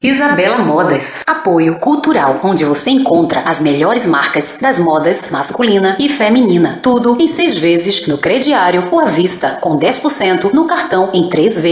Isabela Modas, apoio cultural, onde você encontra as melhores marcas das modas masculina e feminina. Tudo em 6 vezes no crediário ou à vista, com 10% no cartão em 3 vezes.